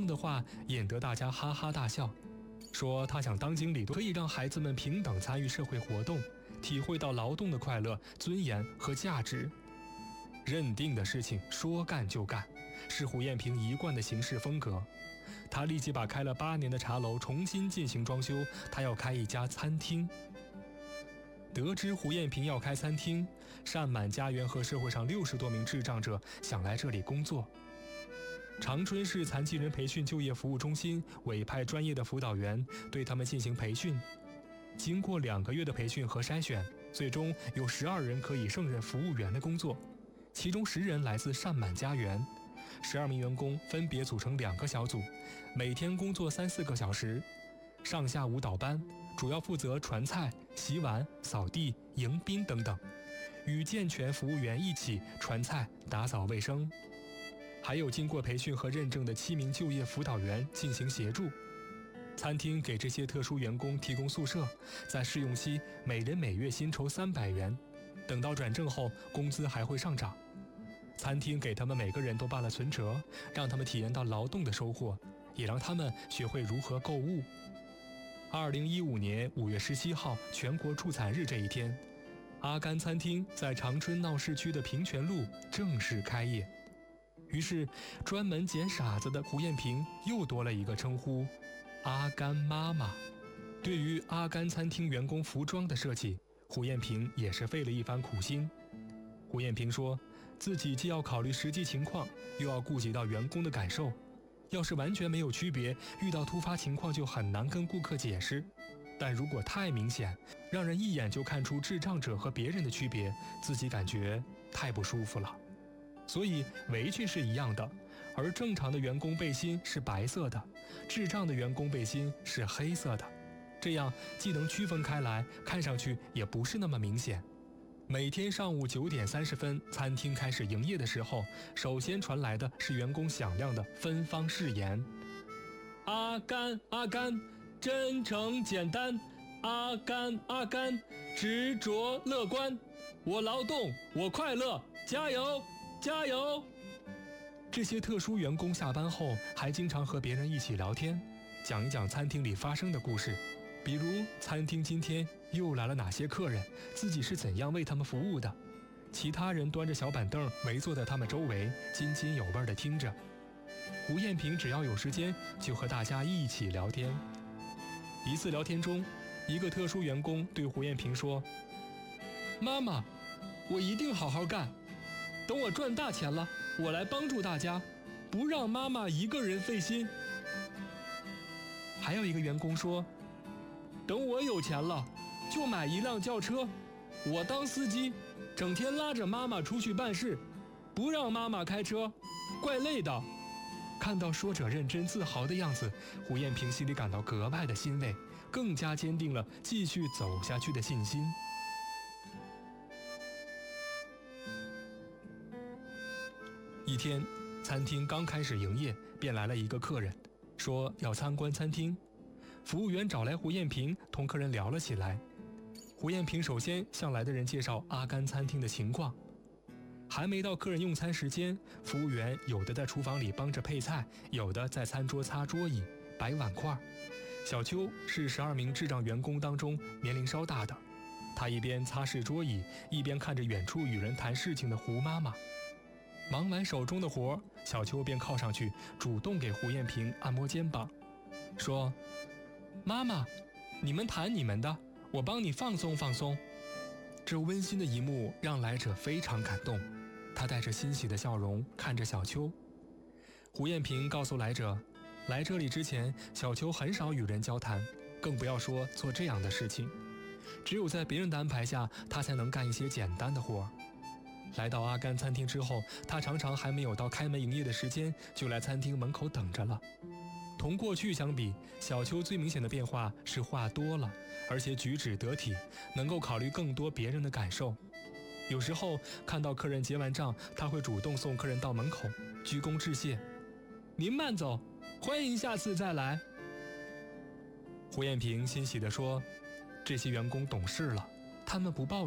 的话引得大家哈哈大笑，说他想当经理可以让孩子们平等参与社会活动，体会到劳动的快乐、尊严和价值。认定的事情说干就干，是胡彦平一贯的行事风格。他立即把开了8年的茶楼重新进行装修，他要开一家餐厅。得知胡彦平要开餐厅，善满家园和社会上60多名智障者想来这里工作。长春市残疾人培训就业服务中心委派专业的辅导员对他们进行培训。经过2个月的培训和筛选，最终有12人可以胜任服务员的工作，其中10人来自善满家园。12名员工分别组成2个小组，每天工作3-4个小时，上下午倒班，主要负责传菜、洗碗、扫地、迎宾等等，与健全服务员一起传菜、打扫卫生。还有经过培训和认证的7名就业辅导员进行协助。餐厅给这些特殊员工提供宿舍，在试用期每人每月薪酬300元，等到转正后工资还会上涨。餐厅给他们每个人都办了存折，让他们体验到劳动的收获，也让他们学会如何购物。2015年5月17号全国助残日这一天，阿甘餐厅在长春闹市区的平泉路正式开业。于是专门捡傻子的胡彦平又多了一个称呼，阿甘妈妈。对于阿甘餐厅员工服装的设计，胡彦平也是费了一番苦心。胡彦平说，自己既要考虑实际情况，又要顾及到员工的感受，要是完全没有区别，遇到突发情况就很难跟顾客解释，但如果太明显，让人一眼就看出智障者和别人的区别，自己感觉太不舒服了。所以围裙是一样的，而正常的员工背心是白色的，智障的员工背心是黑色的，这样既能区分开来，看上去也不是那么明显。每天上午9点30分，餐厅开始营业的时候，首先传来的是员工响亮的分方誓言：阿甘阿甘，真诚简单，阿甘阿甘，执着乐观，我劳动我快乐，加油加油！这些特殊员工下班后还经常和别人一起聊天，讲一讲餐厅里发生的故事，比如餐厅今天又来了哪些客人，自己是怎样为他们服务的。其他人端着小板凳围坐在他们周围，津津有味地听着。胡彦平只要有时间就和大家一起聊天。一次聊天中，一个特殊员工对胡彦平说：妈妈，我一定好好干，等我赚大钱了，我来帮助大家，不让妈妈一个人费心。还有一个员工说：等我有钱了，就买一辆轿车，我当司机，整天拉着妈妈出去办事，不让妈妈开车，怪累的。看到说者认真自豪的样子，胡彦平心里感到格外的欣慰，更加坚定了继续走下去的信心。一天，餐厅刚开始营业，便来了一个客人，说要参观餐厅。服务员找来胡彦平，同客人聊了起来。胡彦平首先向来的人介绍阿甘餐厅的情况。还没到客人用餐时间，服务员有的在厨房里帮着配菜，有的在餐桌擦桌椅、摆碗筷。小邱是12名智障员工当中年龄稍大的，他一边擦拭桌椅，一边看着远处与人谈事情的胡妈妈。忙完手中的活，小邱便靠上去，主动给胡彦平按摩肩膀，说：妈妈，你们谈你们的，我帮你放松放松。这温馨的一幕让来者非常感动，他带着欣喜的笑容看着小邱。胡彦平告诉来者，来这里之前，小邱很少与人交谈，更不要说做这样的事情。只有在别人的安排下，他才能干一些简单的活。来到阿甘餐厅之后，他常常还没有到开门营业的时间，就来餐厅门口等着了。同过去相比，小邱最明显的变化是话多了，而且举止得体，能够考虑更多别人的感受。有时候看到客人结完账，他会主动送客人到门口，鞠躬致谢：您慢走，欢迎下次再来。胡彦平欣喜地说：这些员工懂事了，他们不抱怨。